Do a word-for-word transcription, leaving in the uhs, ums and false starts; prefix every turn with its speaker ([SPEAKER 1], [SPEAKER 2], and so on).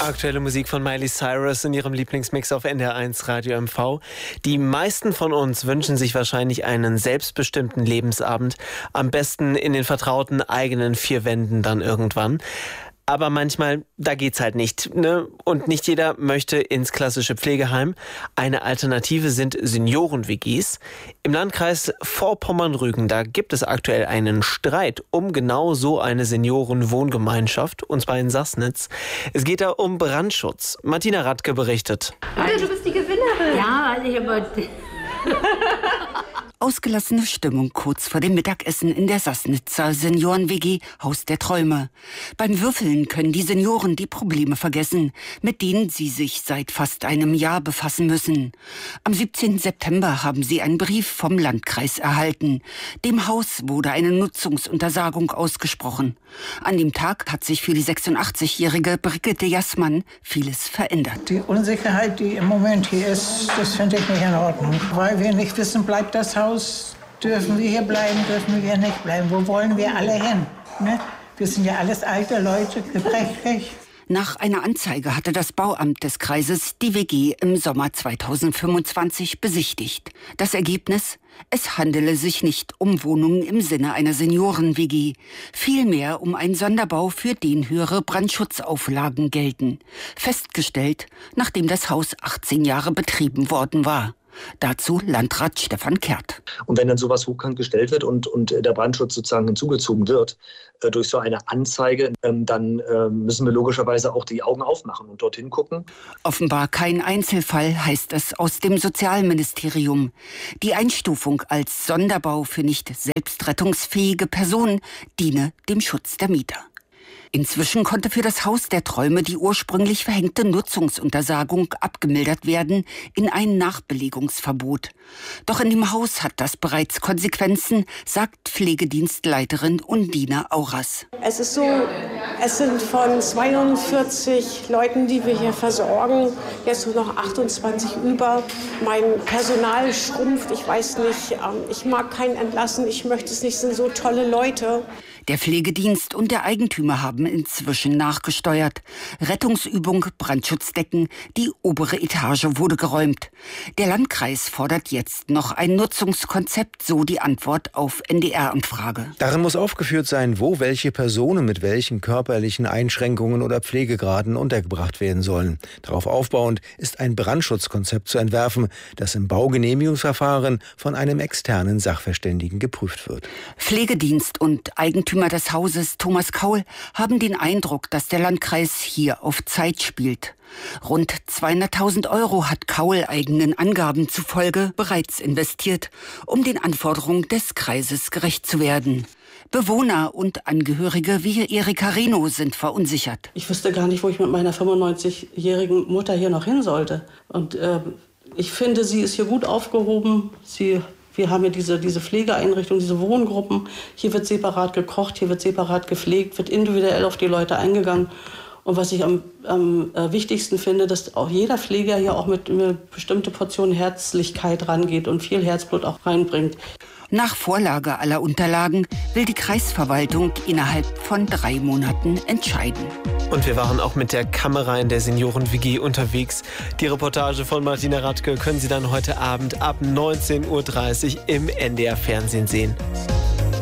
[SPEAKER 1] Aktuelle Musik von Miley Cyrus in ihrem Lieblingsmix auf N D R eins Radio M V. Die meisten von uns wünschen sich wahrscheinlich einen selbstbestimmten Lebensabend. Am besten in den vertrauten eigenen vier Wänden dann irgendwann. Aber manchmal, da geht's halt nicht, ne? Und nicht jeder möchte ins klassische Pflegeheim. Eine Alternative sind Senioren-W Gs. Im Landkreis Vorpommern-Rügen, da gibt es aktuell einen Streit um genau so eine Senioren-Wohngemeinschaft, und zwar in Sassnitz. Es geht da um Brandschutz. Martina Radke berichtet.
[SPEAKER 2] Oder du bist die Gewinnerin.
[SPEAKER 3] Ja, weil ich aber... Ausgelassene Stimmung kurz vor dem Mittagessen in der Sassnitzer Senioren-W G Haus der Träume. Beim Würfeln können die Senioren die Probleme vergessen, mit denen sie sich seit fast einem Jahr befassen müssen. Am siebzehnten September haben sie einen Brief vom Landkreis erhalten. Dem Haus wurde eine Nutzungsuntersagung ausgesprochen. An dem Tag hat sich für die sechsundachtzigjährige Brigitte Jassmann vieles verändert.
[SPEAKER 4] Die Unsicherheit, die im Moment hier ist, das finde ich nicht in Ordnung. Weil wir nicht wissen, bleibt das Haus, dürfen wir hier bleiben, dürfen wir hier nicht bleiben. Wo wollen wir alle hin? Ne? Wir sind ja alles alte Leute, gebrechlich.
[SPEAKER 3] Nach einer Anzeige hatte das Bauamt des Kreises die W G im Sommer zweitausendfünfundzwanzig besichtigt. Das Ergebnis? Es handele sich nicht um Wohnungen im Sinne einer Senioren-W G, vielmehr um einen Sonderbau, für den höhere Brandschutzauflagen gelten. Festgestellt, nachdem das Haus achtzehn Jahre betrieben worden war. Dazu Landrat Stefan Kehrt.
[SPEAKER 5] Und wenn dann sowas hochkant gestellt wird und, und der Brandschutz sozusagen hinzugezogen wird äh, durch so eine Anzeige, ähm, dann äh, müssen wir logischerweise auch die Augen aufmachen und dorthin gucken.
[SPEAKER 3] Offenbar kein Einzelfall, heißt es aus dem Sozialministerium. Die Einstufung als Sonderbau für nicht selbstrettungsfähige Personen diene dem Schutz der Mieter. Inzwischen konnte für das Haus der Träume die ursprünglich verhängte Nutzungsuntersagung abgemildert werden in ein Nachbelegungsverbot. Doch in dem Haus hat das bereits Konsequenzen, sagt Pflegedienstleiterin Undina Auras.
[SPEAKER 6] Es ist so, es sind von zweiundvierzig Leuten, die wir hier versorgen, jetzt nur noch achtundzwanzig über. Mein Personal schrumpft, ich weiß nicht, ich mag keinen entlassen, ich möchte es nicht, es sind so tolle Leute.
[SPEAKER 3] Der Pflegedienst und der Eigentümer haben inzwischen nachgesteuert. Rettungsübung, Brandschutzdecken, die obere Etage wurde geräumt. Der Landkreis fordert jetzt noch ein Nutzungskonzept, so die Antwort auf N D R-Anfrage.
[SPEAKER 7] Darin muss aufgeführt sein, wo welche Personen mit welchen körperlichen Einschränkungen oder Pflegegraden untergebracht werden sollen. Darauf aufbauend ist ein Brandschutzkonzept zu entwerfen, das im Baugenehmigungsverfahren von einem externen Sachverständigen geprüft wird.
[SPEAKER 3] Pflegedienst und Eigentümer des Hauses Thomas Kaul haben den Eindruck, dass der Landkreis hier auf Zeit spielt. Rund zweihunderttausend Euro hat Kaul eigenen Angaben zufolge bereits investiert, um den Anforderungen des Kreises gerecht zu werden. Bewohner und Angehörige wie Erika Reno sind verunsichert.
[SPEAKER 8] Ich wüsste gar nicht, wo ich mit meiner fünfundneunzigjährigen Mutter hier noch hin sollte. Und äh, ich finde, sie ist hier gut aufgehoben. Sie Wir haben hier diese, diese Pflegeeinrichtungen, diese Wohngruppen. Hier wird separat gekocht, hier wird separat gepflegt, wird individuell auf die Leute eingegangen. Und was ich am, am wichtigsten finde, dass auch jeder Pfleger hier auch mit einer bestimmten Portion Herzlichkeit rangeht und viel Herzblut auch reinbringt.
[SPEAKER 3] Nach Vorlage aller Unterlagen will die Kreisverwaltung innerhalb von drei Monaten entscheiden.
[SPEAKER 1] Und wir waren auch mit der Kamera in der Senioren-W G unterwegs. Die Reportage von Martina Radke können Sie dann heute Abend ab neunzehn Uhr dreißig im N D R Fernsehen sehen.